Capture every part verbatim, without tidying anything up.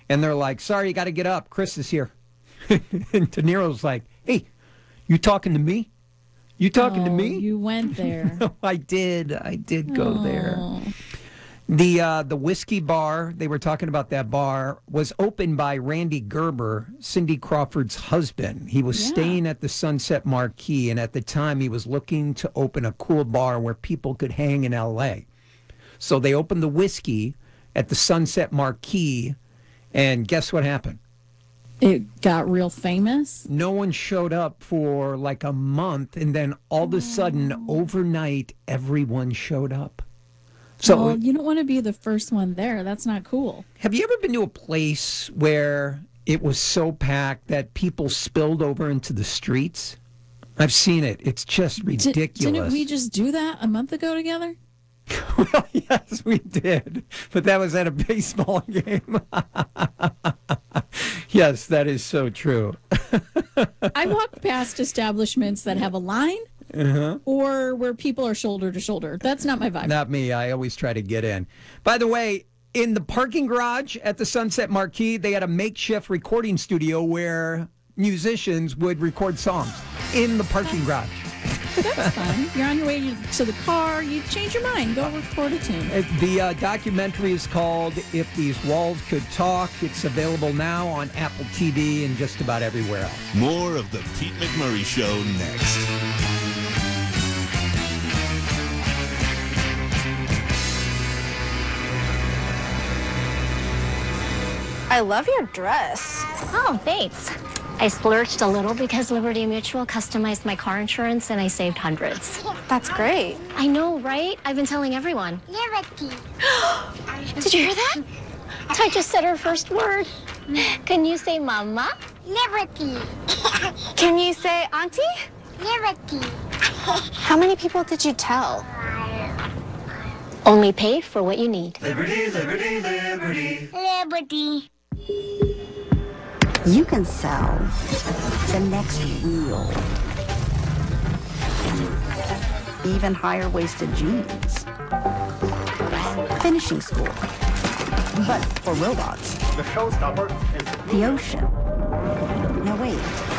And they're like, sorry, you got to get up. Chris is here. And De Niro's like, hey, you talking to me? You talking oh, to me? You went there. I did. I did go oh. there. The uh, the whiskey bar, they were talking about that bar, was opened by Randy Gerber, Cindy Crawford's husband. He was yeah. staying at the Sunset Marquis, and at the time he was looking to open a cool bar where people could hang in L A. So they opened the whiskey at the Sunset Marquis, and guess what happened? It got real famous? No one showed up for like a month, and then all of a sudden, overnight, everyone showed up. So well, you don't want to be the first one there. That's not cool. Have you ever been to a place where it was so packed that people spilled over into the streets? I've seen it. It's just ridiculous. Did, didn't we just do that a month ago together? Well, yes, we did. But that was at a baseball game. Yes, that is so true. I walk past establishments that have a line. Uh-huh. Or where people are shoulder to shoulder. That's not my vibe. Not me. I always try to get in. By the way, in the parking garage at the Sunset Marquis, they had a makeshift recording studio where musicians would record songs in the parking garage. That's fun. You're on your way to the car. You change your mind. Go record a tune. The uh, documentary is called If These Walls Could Talk. It's available now on Apple T V and just about everywhere else. More of the Pete McMurray Show next. I love your dress. Oh, thanks. I splurged a little because Liberty Mutual customized my car insurance and I saved hundreds. That's great. I know, right? I've been telling everyone. Liberty. Did you hear that? I just said her first word. Can you say mama? Liberty. Can you say auntie? Liberty. How many people did you tell? Only pay for what you need. Liberty, liberty, liberty. Liberty. You can sell the next wheel, even higher waisted jeans, finishing school, but for robots. The showstopper is the ocean. No wait,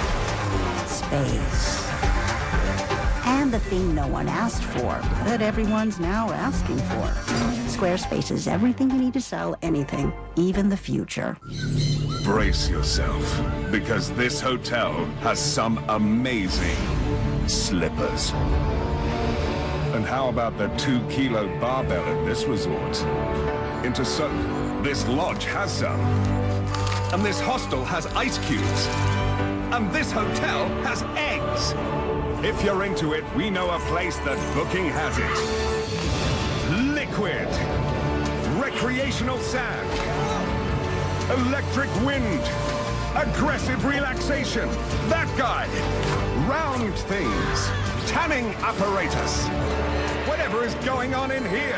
space. And the thing no one asked for, that everyone's now asking for. Squarespace is everything you need to sell anything, even the future. Brace yourself, because this hotel has some amazing slippers. And how about the two-kilo barbell at this resort? Into soak. This lodge has some. And this hostel has ice cubes. And this hotel has eggs. If you're into it, we know a place that Booking has it. Liquid. Recreational sand. Electric wind. Aggressive relaxation. That guy. Round things. Tanning apparatus. Whatever is going on in here.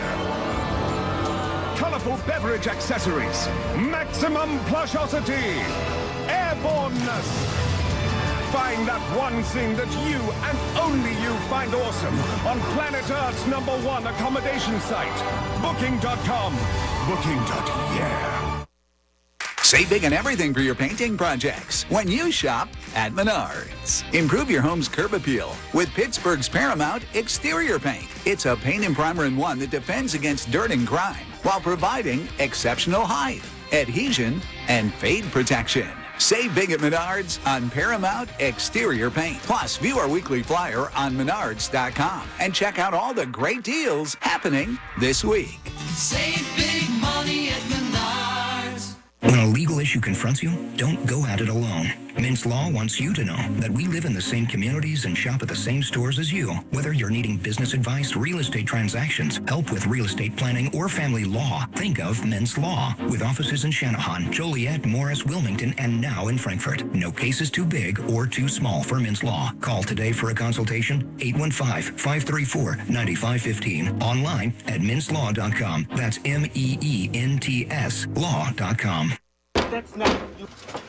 Colorful beverage accessories. Maximum plushosity. Airborneness. Find that one thing that you and only you find awesome on planet Earth's number one accommodation site, Booking dot com. Booking. Yeah. Save big on everything for your painting projects when you shop at Menards. Improve your home's curb appeal with Pittsburgh's Paramount Exterior Paint. It's a paint and primer in one that defends against dirt and grime while providing exceptional height, adhesion, and fade protection. Save big at Menards on Paramount Exterior Paint. Plus, view our weekly flyer on menards dot com and check out all the great deals happening this week. Save big money at Menards. When a legal issue confronts you, don't go at it alone. Mintz Law wants you to know that we live in the same communities and shop at the same stores as you. Whether you're needing business advice, real estate transactions, help with real estate planning, or family law, think of Mintz Law. With offices in Shanahan, Joliet, Morris, Wilmington, and now in Frankfurt. No case is too big or too small for Mintz Law. Call today for a consultation, eight one five, five three four, nine five one five. Online at mintz law dot com. That's M E E N T S law dot com. That's not you.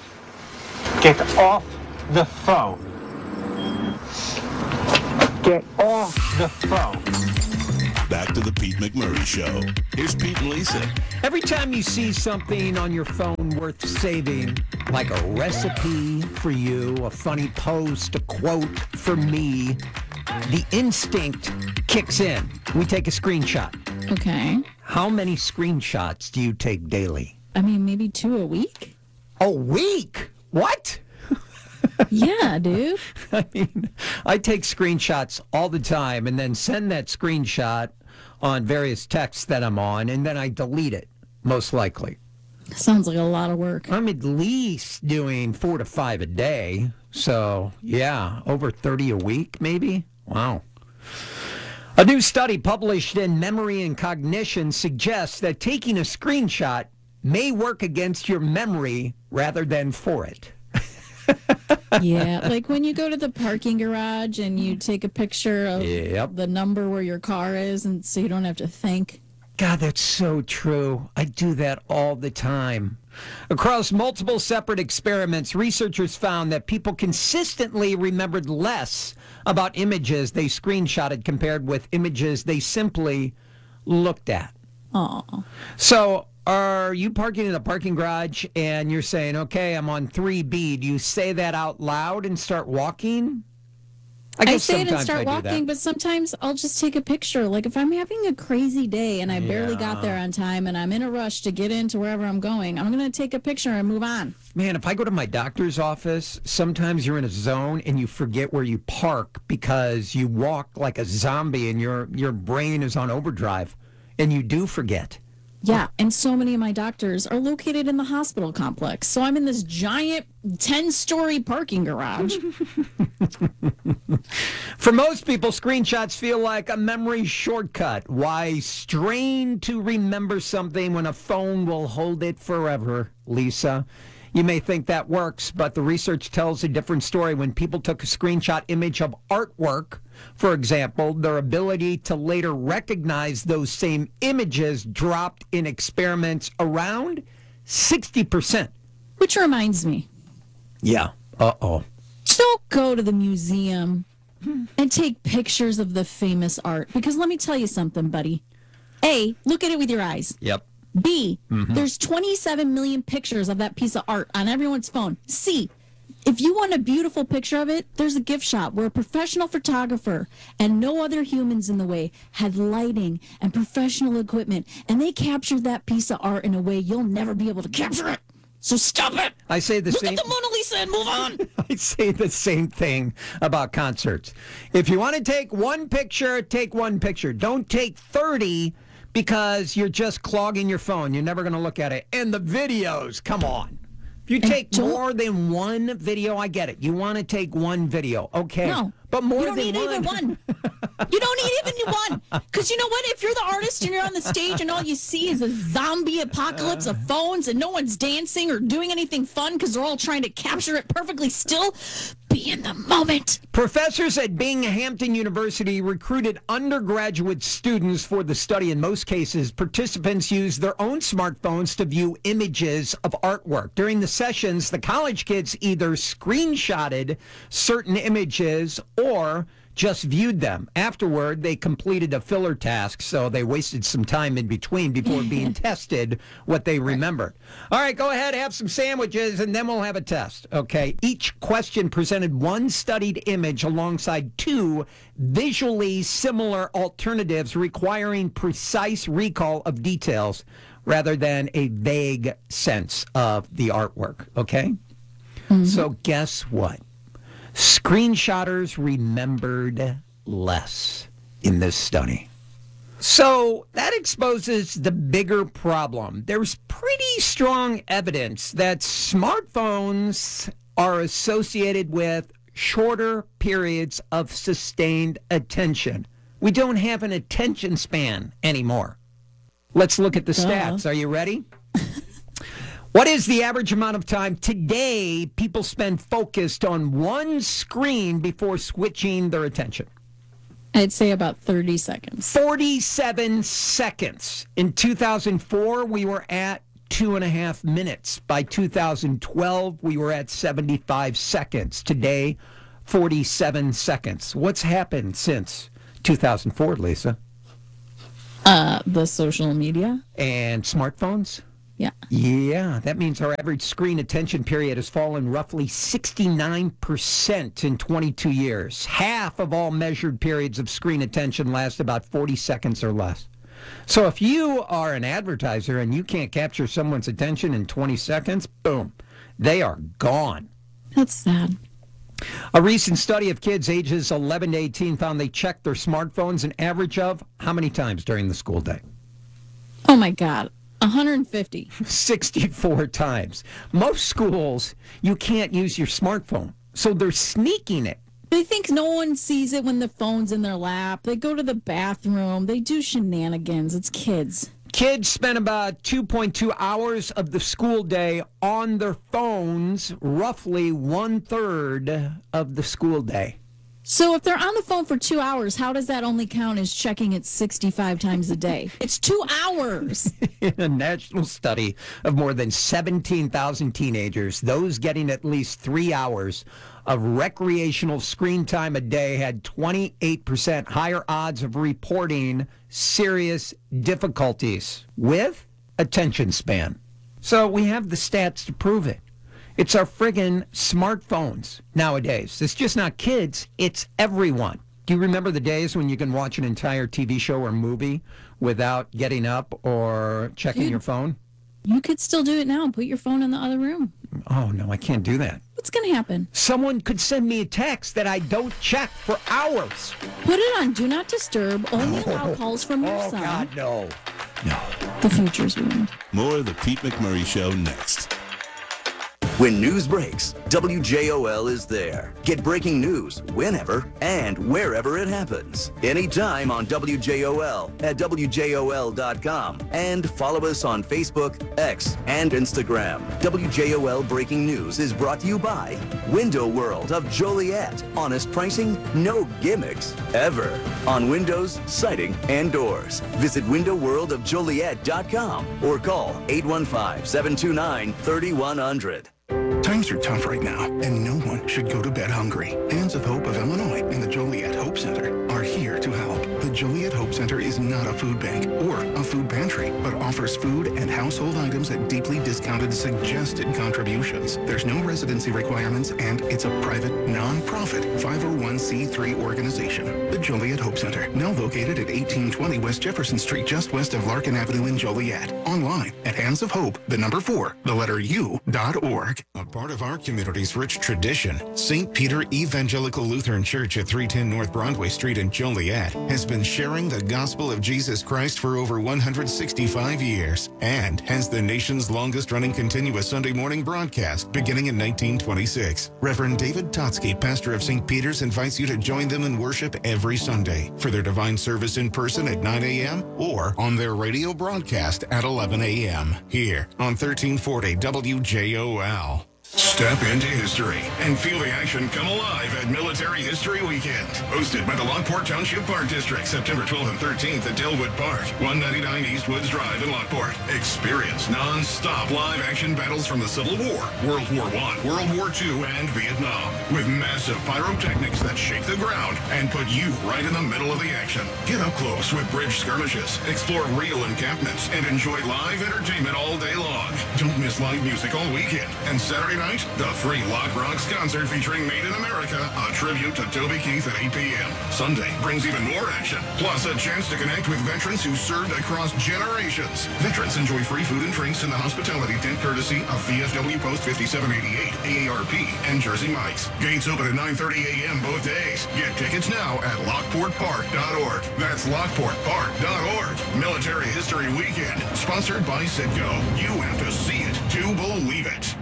Get off the phone. Get off the phone. Back to the Pete McMurray Show. Here's Pete and Lisa. Every time you see something on your phone worth saving, like a recipe for you, a funny post, a quote for me, the instinct kicks in. We take a screenshot. Okay. How many screenshots do you take daily? I mean, maybe two a week. A week? What? Yeah, dude. I mean, I take screenshots all the time and then send that screenshot on various texts that I'm on, and then I delete it, most likely. Sounds like a lot of work. I'm at least doing four to five a day. So, yeah, over thirty a week, maybe? Wow. A new study published in Memory and Cognition suggests that taking a screenshot may work against your memory rather than for it. Yeah, like when you go to the parking garage and you take a picture of Yep. the number where your car is, and so you don't have to think. God, that's so true. I do that all the time. Across multiple separate experiments, researchers found that people consistently remembered less about images they screenshotted compared with images they simply looked at. Aw. So, are you parking in a parking garage and you're saying, okay, I'm on three B. Do you say that out loud and start walking? I, guess say it and sometimes start I do walking, that. but sometimes I'll just take a picture. Like if I'm having a crazy day and I barely got there on time and I'm in a rush to get into wherever I'm going, I'm going to take a picture and move on. Man, if I go to my doctor's office, sometimes you're in a zone and you forget where you park because you walk like a zombie and your, your brain is on overdrive, and you do forget. Yeah, and so many of my doctors are located in the hospital complex. So I'm in this giant ten-story parking garage. For most people, screenshots feel like a memory shortcut. Why strain to remember something when a phone will hold it forever, Lisa? You may think that works, but the research tells a different story. When people took a screenshot image of artwork, for example, their ability to later recognize those same images dropped in experiments around sixty percent. Which reminds me, Yeah. Uh-oh. don't go to the museum and take pictures of the famous art. Because let me tell you something, buddy. A, look at it with your eyes. Yep. B, Mhm. there's twenty-seven million pictures of that piece of art on everyone's phone. C, if you want a beautiful picture of it, there's a gift shop where a professional photographer and no other humans in the way had lighting and professional equipment, and they captured that piece of art in a way you'll never be able to capture it. So stop it. I say the Look same. at the Mona Lisa and move on. I say the same thing about concerts. If you want to take one picture, take one picture. Don't take thirty because you're just clogging your phone. You're never going to look at it. And the videos, come on. If you take more than one video, I get it. You want to take one video, okay? No, but more you don't than need one. even one. You don't need even one. Because you know what? If you're the artist and you're on the stage and all you see is a zombie apocalypse of phones and no one's dancing or doing anything fun because they're all trying to capture it perfectly still, be in the moment. Professors at Binghamton University recruited undergraduate students for the study. In most cases, participants used their own smartphones to view images of artwork. During the sessions, the college kids either screenshotted certain images or just viewed them. Afterward, they completed a filler task, so they wasted some time in between before being tested what they remembered. All right, go ahead, have some sandwiches, and then we'll have a test, okay? Each question presented one studied image alongside two visually similar alternatives requiring precise recall of details rather than a vague sense of the artwork, okay? Mm-hmm. So guess what? Screenshotters remembered less in this study. So that exposes the bigger problem. There's pretty strong evidence that smartphones are associated with shorter periods of sustained attention. We don't have an attention span anymore. Let's look at the stats. Are you ready? What is the average amount of time today people spend focused on one screen before switching their attention? I'd say about thirty seconds. forty-seven seconds. In two thousand four, we were at two and a half minutes. By two thousand twelve, we were at seventy-five seconds. Today, forty-seven seconds. What's happened since two thousand four, Lisa? Uh, the social media. And smartphones? Yeah. Yeah, that means our average screen attention period has fallen roughly sixty-nine percent in twenty-two years. Half of all measured periods of screen attention last about forty seconds or less. So if you are an advertiser and you can't capture someone's attention in twenty seconds, boom, they are gone. That's sad. A recent study of kids ages eleven to eighteen found they checked their smartphones an average of how many times during the school day? Oh, my God. one hundred fifty. sixty-four times. Most schools, you can't use your smartphone, so they're sneaking it. They think no one sees it when the phone's in their lap. They go to the bathroom. They do shenanigans. It's kids. Kids spend about two point two hours of the school day on their phones, roughly one-third of the school day. So if they're on the phone for two hours, how does that only count as checking it sixty-five times a day? It's two hours. In a national study of more than seventeen thousand teenagers, those getting at least three hours of recreational screen time a day had twenty-eight percent higher odds of reporting serious difficulties with attention span. So we have the stats to prove it. It's our friggin' smartphones nowadays. It's just not kids, it's everyone. Do you remember the days when you can watch an entire T V show or movie without getting up or checking Dude, your phone? You could still do it now and put your phone in the other room. Oh, no, I can't do that. What's going to happen? Someone could send me a text that I don't check for hours. Put it on Do Not Disturb. Only allow calls from your Oh, son. God, no. No. The future's ruined. More of the Pete McMurray Show next. When news breaks, W J O L is there. Get breaking news whenever and wherever it happens. Anytime on W J O L at W J O L dot com and follow us on Facebook, X, and Instagram. W J O L Breaking News is brought to you by Window World of Joliet. Honest pricing, no gimmicks, ever. On windows, siding, and doors. Visit window world of joliet dot com or call eight one five, seven two nine, three one zero zero. Times are tough right now, and no one should go to bed hungry. Hands of Hope of Illinois and the Joliet Hope Center are here to help. The Joliet Hope Center is not a food bank or a food pantry, but offers food and household items at deeply discounted suggested contributions. There's no residency requirements, and it's a private, non-profit five oh one c three organization. The Joliet Hope Center, now located at eighteen twenty West Jefferson Street, just west of Larkin Avenue in Joliet. Online at Hands of Hope, the number four, the letter U, dot org. A part of our community's rich tradition, Saint Peter Evangelical Lutheran Church at three ten North Broadway Street in Joliet has been sharing the gospel of Jesus Christ for over one hundred sixty-five years and has the nation's longest-running continuous Sunday morning broadcast beginning in nineteen twenty-six. Reverend David Totsky, pastor of Saint Peter's, invites you to join them in worship every Sunday for their divine service in person at nine a.m. or on their radio broadcast at eleven a.m. here on thirteen forty W J O L. Step into history and feel the action come alive at Military History Weekend. Hosted by the Lockport Township Park District, September twelfth and thirteenth at Delwood Park, one ninety-nine East Woods Drive in Lockport. Experience non-stop live action battles from the Civil War, World War One, World War Two, and Vietnam. With massive pyrotechnics that shake the ground and put you right in the middle of the action. Get up close with bridge skirmishes, explore real encampments, and enjoy live entertainment all day long. Don't miss live music all weekend. And Saturday night, the free Lock Rocks concert featuring Made in America, a tribute to Toby Keith at eight p.m. Sunday brings even more action, plus a chance to connect with veterans who served across generations. Veterans enjoy free food and drinks in the hospitality tent courtesy of V F W Post fifty-seven eighty-eight, A A R P, and Jersey Mike's. Gates open at nine thirty a.m. both days. Get tickets now at lockport park dot org. That's lockport park dot org. Military History Weekend, sponsored by Citgo. You have to see it to believe it.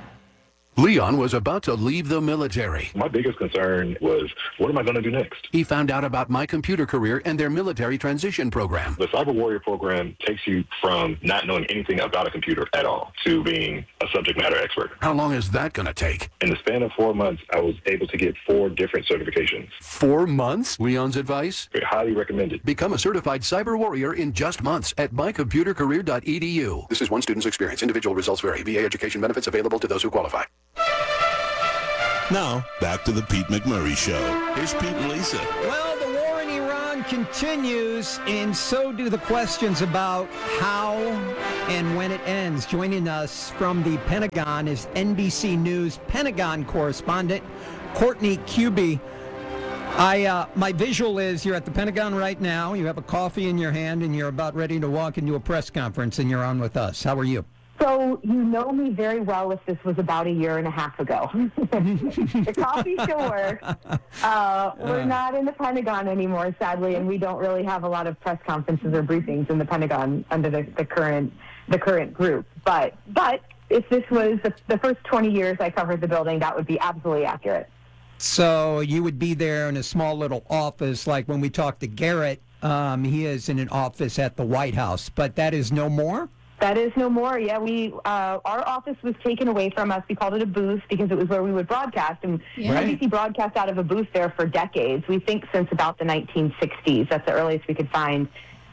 Leon was about to leave the military. My biggest concern was, what am I going to do next? He found out about My Computer Career and their military transition program. The Cyber Warrior program takes you from not knowing anything about a computer at all to being a subject matter expert. How long is that going to take? In the span of four months, I was able to get four different certifications. Four months? Leon's advice? Highly recommended. Become a certified cyber warrior in just months at my computer career dot e d u. This is one student's experience. Individual results vary. V A education benefits available to those who qualify. Now, back to the Pete McMurray Show. Here's Pete and Lisa. Well, the war in Iran continues, and so do the questions about how and when it ends. Joining us from the Pentagon is N B C News Pentagon correspondent Courtney Kube. I, uh, my visual is you're at the Pentagon right now, you have a coffee in your hand, and you're about ready to walk into a press conference, and you're on with us. How are you? So you know me very well if this was about a year and a half ago. The coffee still works. Uh, we're not in the Pentagon anymore, sadly, and we don't really have a lot of press conferences or briefings in the Pentagon under the, the current the current group. But but if this was the, the first twenty years I covered the building, that would be absolutely accurate. So you would be there in a small little office, like when we talked to Garrett, um, he is in an office at the White House, but that is no more? That is no more. Yeah, we uh, our office was taken away from us. We called it a booth because it was where we would broadcast, and Yeah. N B C broadcast out of a booth there for decades. We think since about the nineteen sixties. That's the earliest we could find.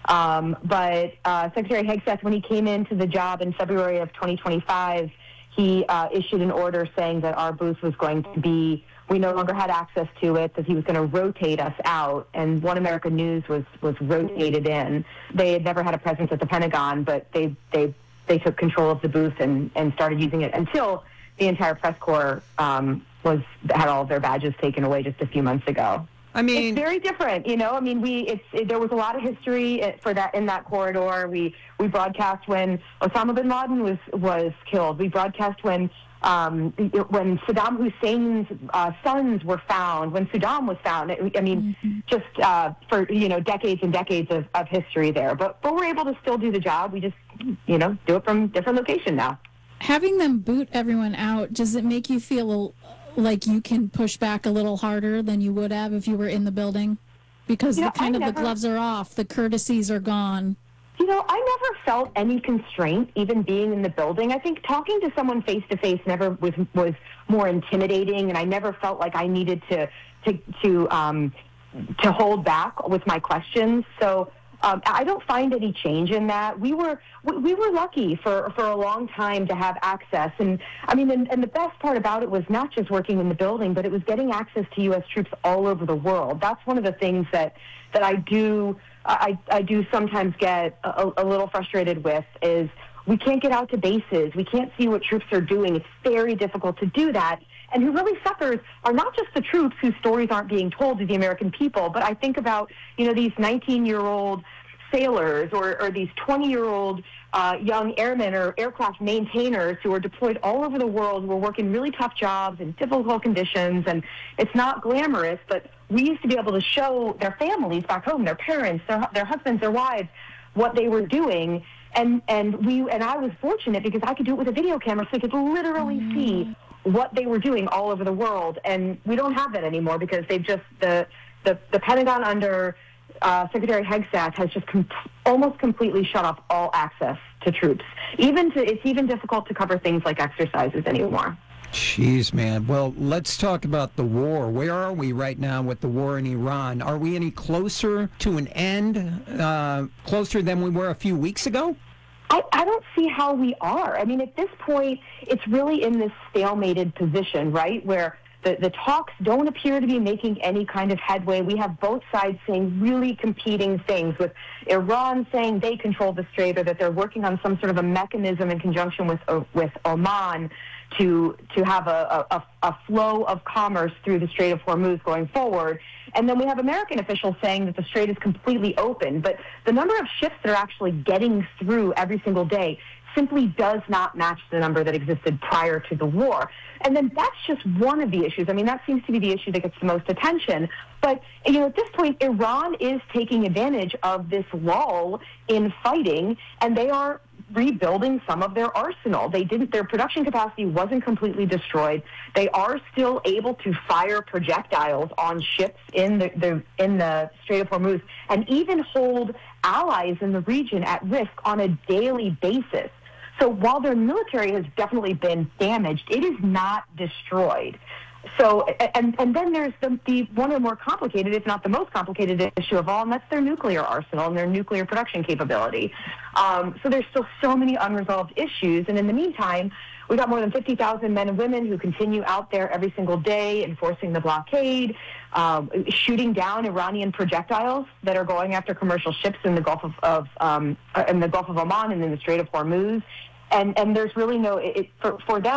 Um, but uh, Secretary Hegseth, when he came into the job in February of twenty twenty-five, he uh, issued an order saying that our booth was going to be, we no longer had access to it, that he was going to rotate us out, and One American News was, was rotated in. They had never had a presence at the Pentagon, but they they, they took control of the booth and, and started using it until the entire press corps um, was had all of their badges taken away just a few months ago. I mean, it's very different, you know. I mean, we it's it, there was a lot of history for that in that corridor. We we broadcast when Osama bin Laden was was killed. We broadcast when um, when Saddam Hussein's uh, sons were found. When Saddam was found. I mean, mm-hmm. just uh, for you know decades and decades of, of history there. But but we're able to still do the job. We just you know do it from different location now. Having them boot everyone out, does it make you feel like you can push back a little harder than you would have if you were in the building? Because You know, the kind I of never- the gloves are off, the courtesies are gone. You know, I never felt any constraint even being in the building. I think talking to someone face to face never was was more intimidating, and I never felt like I needed to to to um, to hold back with my questions. So um, I don't find any change in that. We were we, we were lucky for for a long time to have access, and I mean, and, and the best part about it was not just working in the building, but it was getting access to U S troops all over the world. That's one of the things that that I do. I, I do sometimes get a, a little frustrated with is we can't get out to bases. We can't see what troops are doing. It's very difficult to do that. And who really suffers are not just the troops whose stories aren't being told to the American people, but I think about, you know, these nineteen-year-old sailors or, or these twenty-year-old uh, young airmen or aircraft maintainers who are deployed all over the world, who are working really tough jobs in difficult conditions, and it's not glamorous, but we used to be able to show their families back home, their parents, their, their husbands, their wives, what they were doing, and, and we and I was fortunate because I could do it with a video camera, so I could literally mm. see what they were doing all over the world, and we don't have that anymore because they've just, the, the, the Pentagon under Uh, Secretary Hegseth has just com- almost completely shut off all access to troops. Even to, it's even difficult to cover things like exercises anymore. Jeez, man. Well, let's talk about the war. Where are we right now with the war in Iran? Are we any closer to an end, uh, closer than we were a few weeks ago? I, I don't see how we are. I mean, at this point, it's really in this stalemated position, right, where The, the talks don't appear to be making any kind of headway. We have both sides saying really competing things, with Iran saying they control the strait or that they're working on some sort of a mechanism in conjunction with uh, with Oman to to have a, a, a flow of commerce through the Strait of Hormuz going forward. And then we have American officials saying that the strait is completely open. But the number of ships that are actually getting through every single day simply does not match the number that existed prior to the war. And then that's just one of the issues. I mean, that seems to be the issue that gets the most attention. But, you know, at this point, Iran is taking advantage of this lull in fighting, and they are rebuilding some of their arsenal. They didn't, their production capacity wasn't completely destroyed. They are still able to fire projectiles on ships in the, the in the Strait of Hormuz and even hold allies in the region at risk on a daily basis. So while their military has definitely been damaged, it is not destroyed. So, and, and then there's the, the one of the more complicated, if not the most complicated issue of all, and that's their nuclear arsenal and their nuclear production capability. Um, so there's still so many unresolved issues. And in the meantime, we got more than fifty thousand men and women who continue out there every single day enforcing the blockade, um, shooting down Iranian projectiles that are going after commercial ships in the Gulf of, of um, in the Gulf of Oman and in the Strait of Hormuz. And and there's really no it, for for them.